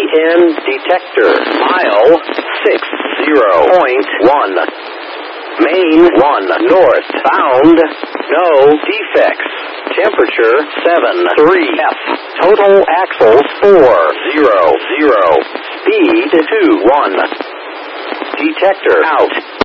can detector. Mile 60.1. Main 1 northbound. No defects. Temperature 73 F. Total axles 400. Speed 21. Detector out.